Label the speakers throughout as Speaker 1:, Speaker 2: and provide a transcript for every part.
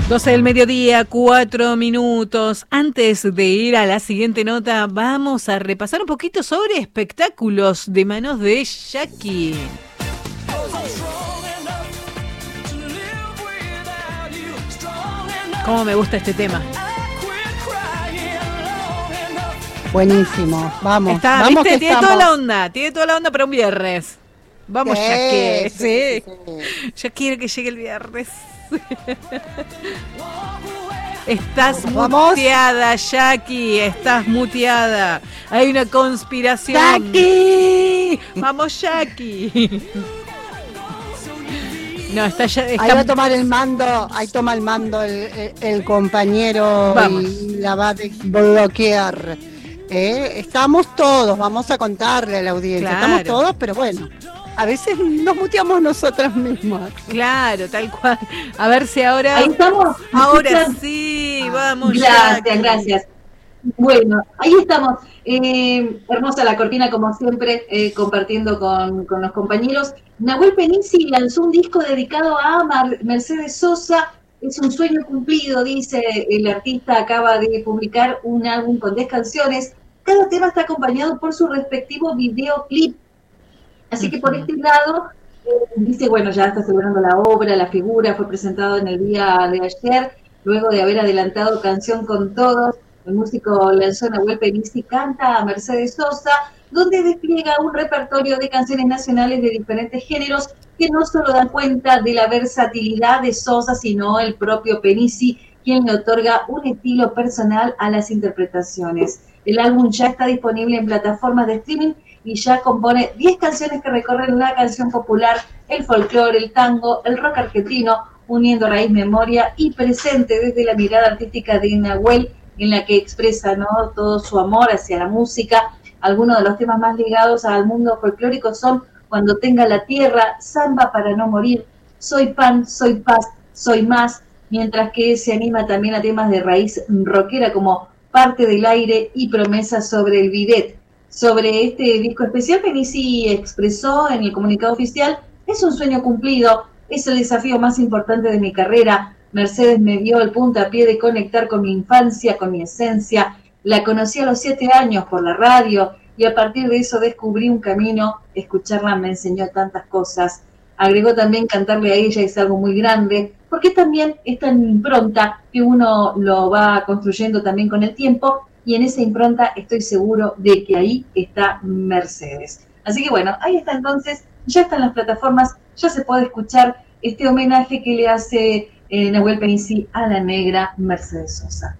Speaker 1: 12 del mediodía, 4 minutos. Antes de ir a la siguiente nota, vamos a repasar un poquito sobre espectáculos de manos de Jackie. Cómo me gusta este tema.
Speaker 2: Buenísimo, vamos.
Speaker 1: Está,
Speaker 2: vamos,
Speaker 1: ¿viste?
Speaker 2: que
Speaker 1: Tiene
Speaker 2: estamos.
Speaker 1: toda la onda para un viernes. Vamos, Jackie. Sí.
Speaker 2: Sí.
Speaker 1: Ya quiero que llegue el viernes. Estás
Speaker 2: Vamos.
Speaker 1: muteada, Jackie. Estás muteada. Hay una conspiración.
Speaker 2: ¡Jackie!
Speaker 1: Vamos, Jackie. No, está ya.
Speaker 2: Ahí va a tomar el mando, ahí toma el mando el compañero.
Speaker 1: Vamos.
Speaker 2: Y la va a desbloquear. Estamos todos, vamos a contarle a la audiencia.
Speaker 1: Claro.
Speaker 2: Estamos todos, pero bueno, a veces nos muteamos nosotras mismas.
Speaker 1: Claro, tal cual. A ver si ahora.
Speaker 3: Ahí estamos.
Speaker 1: Ahora sí, vamos.
Speaker 3: Gracias,
Speaker 1: Jackie.
Speaker 3: gracias. Bueno, ahí estamos. Hermosa la cortina, como siempre, compartiendo con los compañeros. Nahuel Penisi lanzó un disco dedicado a Mercedes Sosa. Es un sueño cumplido, dice el artista. Acaba de publicar un álbum con 10 canciones. Cada tema está acompañado por su respectivo videoclip. Así que por este lado, dice, bueno, ya está asegurando la obra, la figura, fue presentado en el día de ayer, luego de haber adelantado Canción con Todos. El músico lanzó Nahuel Penisi canta a Mercedes Sosa, donde despliega un repertorio de canciones nacionales de diferentes géneros que no solo dan cuenta de la versatilidad de Sosa, sino el propio Penisi, quien le otorga un estilo personal a las interpretaciones. El álbum ya está disponible en plataformas de streaming y ya compone 10 canciones que recorren la canción popular, el folclore, el tango, el rock argentino, uniendo raíz, memoria y presente desde la mirada artística de Nahuel, en la que expresa, ¿no?, todo su amor hacia la música. Algunos de los temas más ligados al mundo folclórico son Cuando tenga la tierra, Samba para no morir, Soy pan, soy paz, soy más, mientras que se anima también a temas de raíz rockera como Parte del aire y Promesa sobre el bidet. Sobre este disco especial, Penisi expresó en el comunicado oficial: es un sueño cumplido, es el desafío más importante de mi carrera. Mercedes me dio el puntapié de conectar con mi infancia, con mi esencia. La conocí a los 7 años por la radio y a partir de eso descubrí un camino. Escucharla me enseñó tantas cosas. Agregó también: cantarle a ella es algo muy grande, porque también está en impronta que uno lo va construyendo también con el tiempo, y en esa impronta estoy seguro de que ahí está Mercedes. Así que bueno, ahí está entonces, ya están las plataformas, ya se puede escuchar este homenaje que le hace Nahuel Penisi a la negra Mercedes Sosa.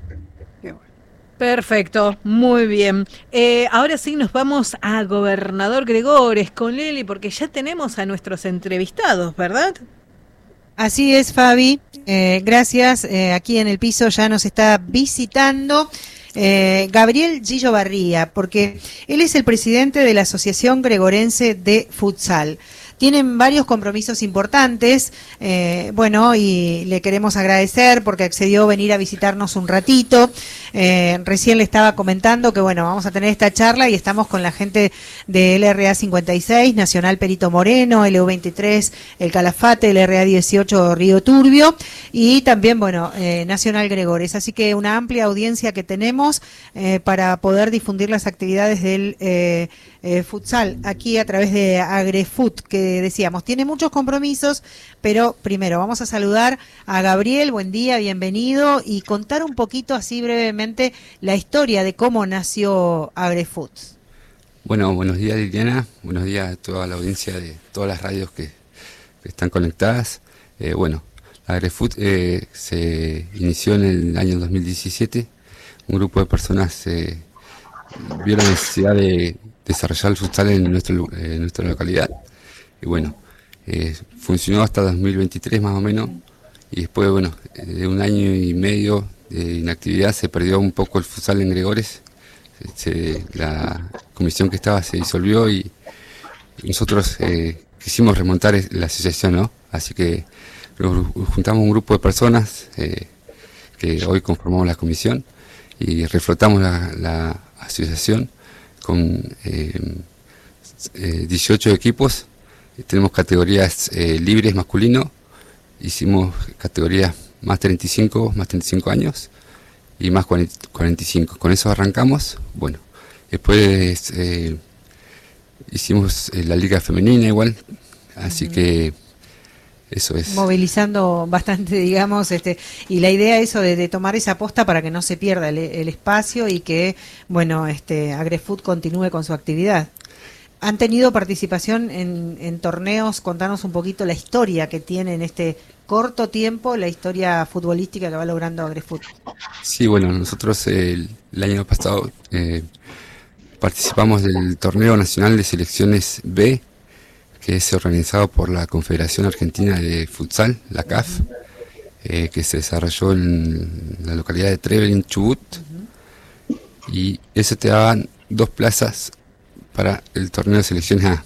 Speaker 1: Perfecto, muy bien. Ahora sí nos vamos a Gobernador Gregores con Leli, porque ya tenemos a nuestros entrevistados, ¿verdad?
Speaker 4: Así es, Fabi. Gracias. Aquí en el piso ya nos está visitando Gabriel Gillo Barría, porque él es el presidente de la Asociación Gregorense de Futsal. Tienen varios compromisos importantes, bueno, y le queremos agradecer porque accedió a venir a visitarnos un ratito. Recién le estaba comentando que, bueno, vamos a tener esta charla y estamos con la gente de LRA 56, Nacional Perito Moreno, LU23, El Calafate, LRA 18, Río Turbio, y también, bueno, Nacional Gregores. Así que una amplia audiencia que tenemos para poder difundir las actividades del futsal aquí a través de Agrefut, que decíamos, tiene muchos compromisos, pero primero vamos a saludar a Gabriel. Buen día, bienvenido, y contar un poquito así brevemente la historia de cómo nació Agrefut.
Speaker 5: Bueno, buenos días, Liliana, buenos días a toda la audiencia de todas las radios que están conectadas. Bueno, Agrefut se inició en el año 2017, un grupo de personas vio la necesidad de desarrollar el futsal en nuestra localidad. Y bueno, funcionó hasta 2023 más o menos, y después, bueno, de un año y medio de inactividad se perdió un poco el futsal en Gregores. La comisión que estaba se disolvió y nosotros quisimos remontar la asociación, ¿no? Así que juntamos un grupo de personas que hoy conformamos la comisión y reflotamos la asociación con 18 equipos. Tenemos categorías libres masculino, hicimos categorías más 35 años y más 45. Con eso arrancamos. Bueno, después hicimos la liga femenina igual, así que eso es.
Speaker 4: Movilizando bastante, digamos, y la idea eso de tomar esa posta para que no se pierda el espacio y que, bueno, AgreFood continúe con su actividad. ¿Han tenido participación en torneos? Contanos un poquito la historia que tiene en este corto tiempo, la historia futbolística que va logrando AgreFood.
Speaker 5: Sí, bueno, nosotros el año pasado participamos del Torneo Nacional de Selecciones B, que es organizado por la Confederación Argentina de Futsal, la CAF, que se desarrolló en la localidad de Trevelin, Chubut, y eso te daban 2 plazas para el torneo de selecciones A.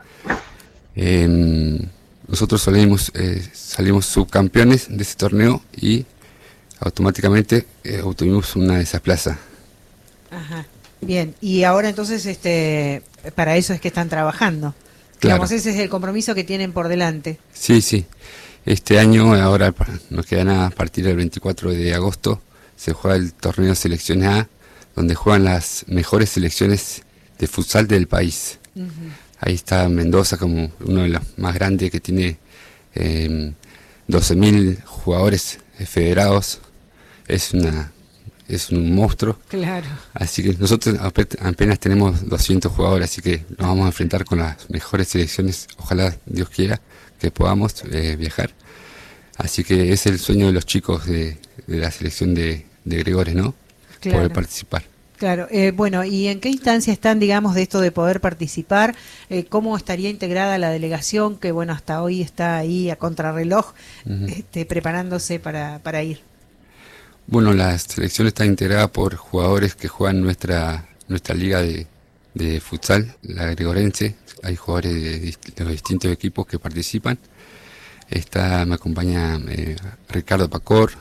Speaker 5: Nosotros salimos subcampeones de ese torneo y automáticamente obtuvimos una de esas plazas.
Speaker 4: Ajá, bien, y ahora entonces para eso es que están trabajando.
Speaker 5: Claro.
Speaker 4: Digamos, ese es el compromiso que tienen por delante.
Speaker 5: Sí, sí. Este año, ahora nos queda nada, a partir del 24 de agosto, se juega el torneo de selecciones A, donde juegan las mejores selecciones de futsal del país. Uh-huh. Ahí está Mendoza como uno de los más grandes, que tiene 12.000 jugadores federados. Es un monstruo.
Speaker 4: Claro.
Speaker 5: Así que nosotros apenas tenemos 200 jugadores, así que nos vamos a enfrentar con las mejores selecciones. Ojalá Dios quiera que podamos viajar. Así que es el sueño de los chicos de la selección de Gregores, ¿no?
Speaker 4: Claro.
Speaker 5: Poder participar.
Speaker 4: Claro, bueno, ¿y en qué instancia están, digamos, de esto de poder participar? ¿Cómo estaría integrada la delegación que, bueno, hasta hoy está ahí a contrarreloj, preparándose para ir?
Speaker 5: Bueno, la selección está integrada por jugadores que juegan nuestra liga de futsal, la gregorense. Hay jugadores de los distintos equipos que participan. Me acompaña Ricardo Pacor,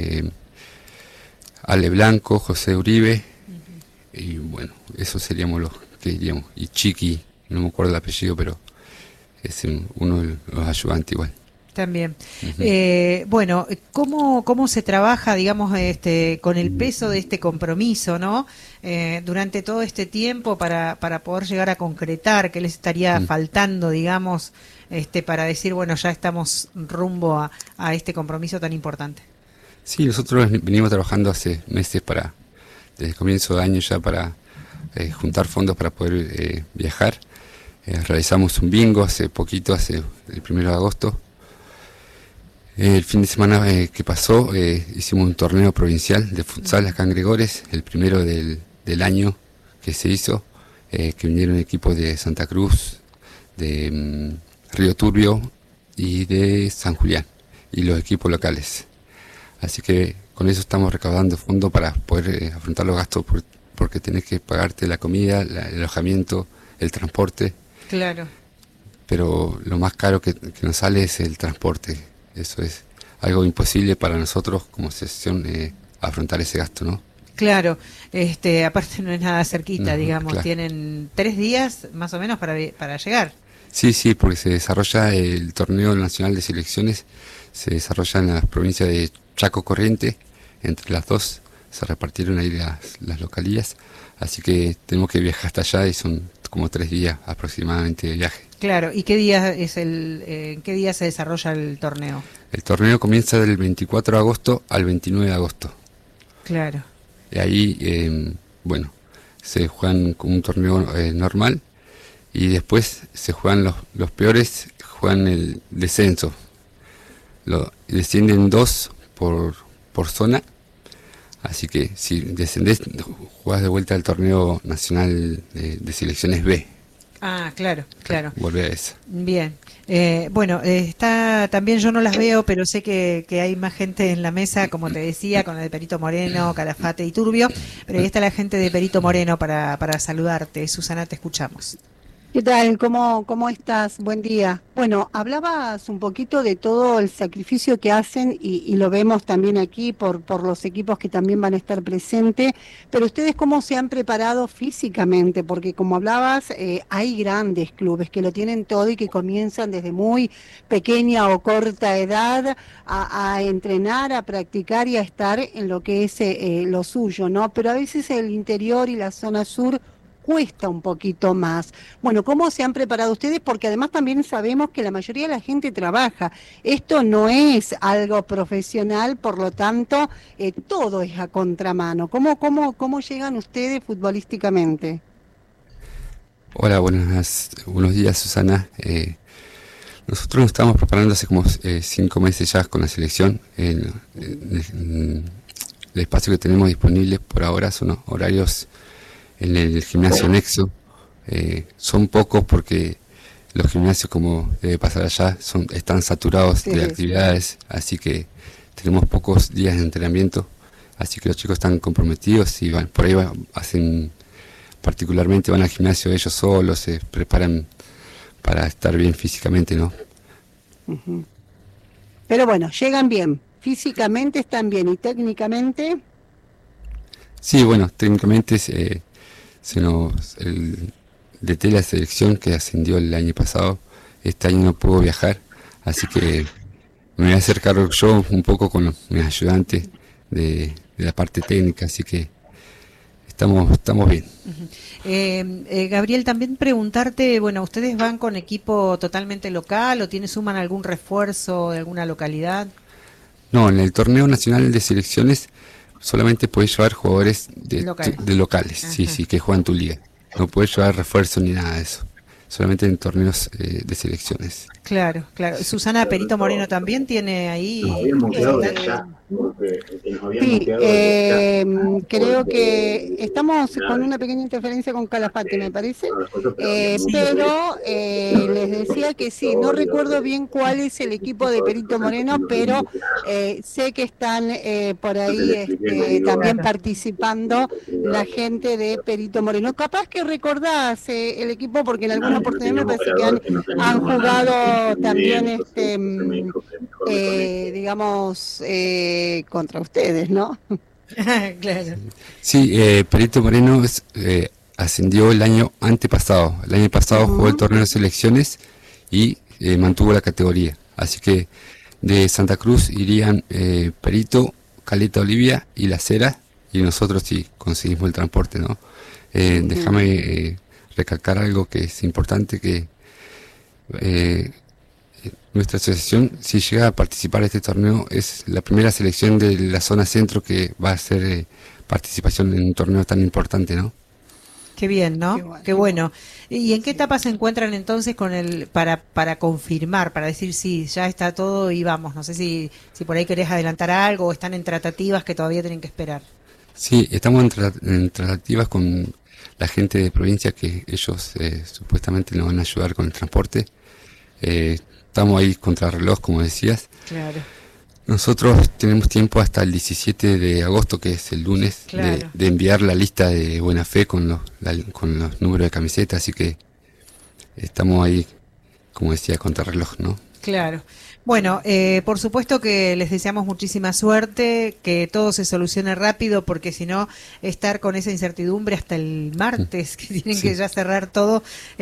Speaker 5: Ale Blanco, José Uribe, y bueno, esos seríamos los que diríamos. Y Chiqui, no me acuerdo el apellido, pero es uno de los ayudantes igual.
Speaker 4: También. Uh-huh. Bueno, ¿cómo se trabaja, digamos, con el peso de este compromiso, ¿no? Durante todo este tiempo para poder llegar a concretar, ¿qué les estaría faltando, digamos, para decir, bueno, ya estamos rumbo a este compromiso tan importante? Sí,
Speaker 5: nosotros venimos trabajando hace meses desde el comienzo de año ya para juntar fondos para poder viajar. Realizamos un bingo hace el 1 de agosto. El fin de semana que pasó hicimos un torneo provincial de futsal acá en Gregores, el primero del año que se hizo, que vinieron equipos de Santa Cruz, de Río Turbio y de San Julián, y los equipos locales. Así que con eso estamos recaudando fondos para poder afrontar los gastos, porque tenés que pagarte la comida, el alojamiento, el transporte.
Speaker 4: Claro.
Speaker 5: Pero lo más caro que nos sale es el transporte. Eso es algo imposible para nosotros como asociación afrontar ese gasto, ¿no? Claro,
Speaker 4: aparte no es nada cerquita, digamos, claro. Tienen 3 días más o menos para llegar.
Speaker 5: Sí, porque se desarrolla el torneo nacional de selecciones, se desarrolla en la provincia de Chaco Corriente, entre las dos se repartieron ahí las localías, así que tenemos que viajar hasta allá y son como 3 días aproximadamente de viaje.
Speaker 4: Claro, ¿y qué día qué día se desarrolla el torneo?
Speaker 5: El torneo comienza del 24 de agosto al 29 de agosto.
Speaker 4: Claro.
Speaker 5: Y ahí, se juegan como un torneo normal y después se juegan los peores, juegan el descenso. Descienden 2 por zona, así que si descendés, jugás de vuelta al torneo nacional de selecciones B.
Speaker 4: Ah, claro.
Speaker 5: Volver a eso.
Speaker 4: Bien. Está también, yo no las veo, pero sé que hay más gente en la mesa, como te decía, con el de Perito Moreno, Calafate y Turbio, pero ahí está la gente de Perito Moreno para saludarte. Susana, te escuchamos.
Speaker 2: ¿Qué tal? ¿Cómo estás? Buen día. Bueno, hablabas un poquito de todo el sacrificio que hacen y lo vemos también aquí por los equipos que también van a estar presentes, pero ustedes cómo se han preparado físicamente, porque como hablabas, hay grandes clubes que lo tienen todo y que comienzan desde muy pequeña o corta edad a entrenar, a practicar y a estar en lo que es lo suyo, ¿no? Pero a veces el interior y la zona sur cuesta un poquito más. Bueno, ¿cómo se han preparado ustedes? Porque además también sabemos que la mayoría de la gente trabaja. Esto no es algo profesional, por lo tanto, todo es a contramano. ¿Cómo llegan ustedes futbolísticamente?
Speaker 5: Hola, buenos días, Susana. Nosotros nos estamos preparando hace como 5 meses ya con la selección. El espacio que tenemos disponible por ahora son los horarios en el gimnasio Nexo. Son pocos porque los gimnasios, como debe pasar allá, están saturados de actividades, así que tenemos pocos días de entrenamiento, así que los chicos están comprometidos y por ahí particularmente van al gimnasio ellos solos, se preparan para estar bien físicamente, ¿no?
Speaker 2: Uh-huh. Pero bueno, llegan bien, físicamente están bien y técnicamente.
Speaker 5: Sí, bueno, técnicamente el DT de la selección que ascendió el año pasado, este año no pudo viajar, así que me voy a hacer cargo yo un poco con mis ayudantes de la parte técnica, así que estamos bien.
Speaker 4: Gabriel, también preguntarte, bueno, ¿ustedes van con equipo totalmente local o suman algún refuerzo de alguna localidad?
Speaker 5: No, en el torneo nacional de selecciones solamente puedes llevar jugadores de locales, sí, que juegan tu liga. No puedes llevar refuerzo ni nada de eso. Solamente en torneos de selecciones.
Speaker 4: Claro. Susana Perito Moreno también tiene ahí.
Speaker 2: Sí, creo que estamos con una pequeña interferencia con Calafate, me parece, pero les decía que sí, no recuerdo bien cuál es el equipo de Perito Moreno, pero sé que están por ahí también participando la gente de Perito Moreno. Capaz que recordás el equipo, porque en alguna oportunidad me parece que han jugado también, digamos, contra ustedes, ¿no?
Speaker 4: Claro.
Speaker 5: Sí, Perito Moreno ascendió el año antepasado. El año pasado jugó el torneo de selecciones y mantuvo la categoría. Así que de Santa Cruz irían Perito, Caleta Olivia y La Cera, y nosotros sí conseguimos el transporte, ¿no? Déjame recalcar algo que es importante, que nuestra asociación, si llega a participar de este torneo, es la primera selección de la zona centro que va a hacer participación en un torneo tan importante, ¿no?
Speaker 4: Qué bien, ¿no? Qué bueno. ¿Y en qué etapa se encuentran entonces con para confirmar, para decir sí, ya está todo y vamos? No sé si por ahí querés adelantar algo o están en tratativas que todavía tienen que esperar.
Speaker 5: Sí, estamos en tratativas con la gente de provincia, que ellos supuestamente nos van a ayudar con el transporte. Estamos ahí contra reloj, como decías.
Speaker 4: Claro.
Speaker 5: Nosotros tenemos tiempo hasta el 17 de agosto, que es el lunes,
Speaker 4: claro,
Speaker 5: de enviar la lista de buena fe con los números de camiseta, así que estamos ahí, como decía, contra reloj, ¿no?
Speaker 4: Claro. Bueno, por supuesto que les deseamos muchísima suerte, que todo se solucione rápido, porque si no, estar con esa incertidumbre hasta el martes, que tienen que ya cerrar todo,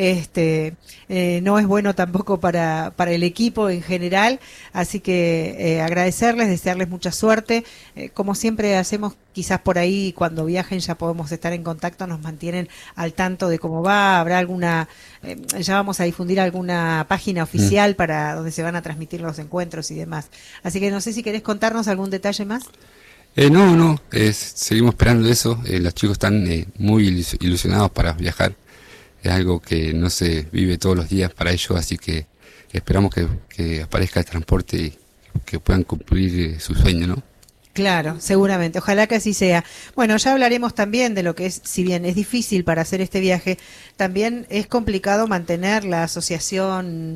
Speaker 4: no es bueno tampoco para el equipo en general. Así que agradecerles, desearles mucha suerte. Como siempre hacemos, quizás por ahí cuando viajen ya podemos estar en contacto, nos mantienen al tanto de cómo va. Habrá alguna, ya vamos a difundir alguna página oficial para donde se van a transmitir los encuentros y demás. Así que no sé si querés contarnos algún detalle más.
Speaker 5: No, seguimos esperando eso. Los chicos están muy ilusionados para viajar. Es algo que no se vive todos los días para ellos, así que esperamos que aparezca el transporte y que puedan cumplir su sueño, ¿no?
Speaker 4: Claro, seguramente. Ojalá que así sea. Bueno, ya hablaremos también de lo que es, si bien es difícil para hacer este viaje, también es complicado mantener la asociación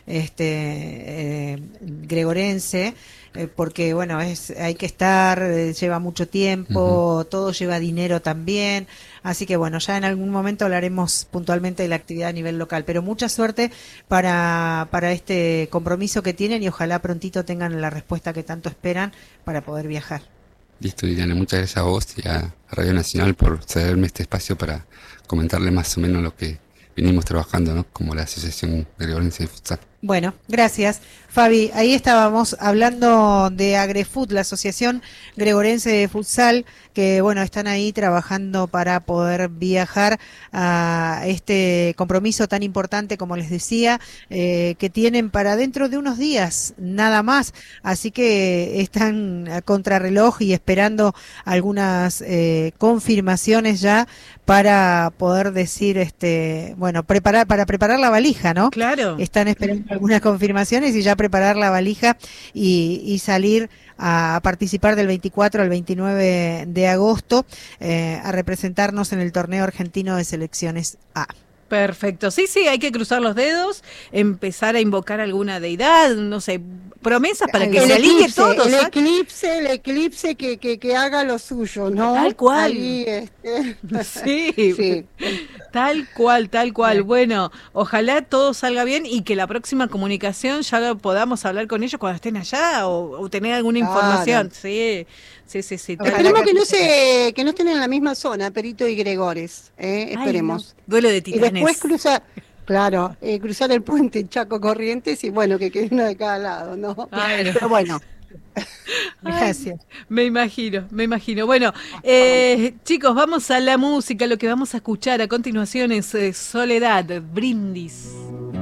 Speaker 4: gregorense, porque bueno, hay que estar, lleva mucho tiempo, todo lleva dinero también, así que bueno, ya en algún momento hablaremos puntualmente de la actividad a nivel local, pero mucha suerte para este compromiso que tienen y ojalá prontito tengan la respuesta que tanto esperan para poder viajar.
Speaker 5: Listo, Liliana, muchas gracias a vos y a Radio Nacional por cederme este espacio para comentarle más o menos lo que venimos trabajando, ¿no? Como la Asociación Gregoriense de Futsal.
Speaker 4: Bueno, gracias. Fabi, ahí estábamos hablando de Agrefoot, la Asociación Gregorense de Futsal, que bueno, están ahí trabajando para poder viajar a este compromiso tan importante, como les decía, que tienen para dentro de unos días, nada más. Así que están a contrarreloj y esperando algunas confirmaciones ya para poder decir, bueno, para preparar la valija, ¿no?
Speaker 1: Claro.
Speaker 4: Están esperando algunas confirmaciones y ya preparar la valija y salir a participar del 24 al 29 de agosto a representarnos en el torneo argentino de selecciones A.
Speaker 1: Perfecto, sí, hay que cruzar los dedos, empezar a invocar alguna deidad, no sé, promesas para que se alinee todo.
Speaker 2: El eclipse que haga lo suyo, ¿no?
Speaker 1: Tal cual.
Speaker 2: Ahí,
Speaker 1: sí, tal cual. Bueno, ojalá todo salga bien y que la próxima comunicación ya podamos hablar con ellos cuando estén allá o tener alguna información. Sí.
Speaker 2: Esperemos que no estén en la misma zona, Perito y Gregores, esperemos.
Speaker 1: No. Duelo de titanes.
Speaker 2: Y después cruzar el puente Chaco Corrientes y bueno, que quede uno de cada lado, ¿no?
Speaker 1: Ay,
Speaker 2: pero bueno.
Speaker 4: Gracias.
Speaker 1: Me imagino. Bueno, chicos, vamos a la música. Lo que vamos a escuchar a continuación es Soledad, Brindis.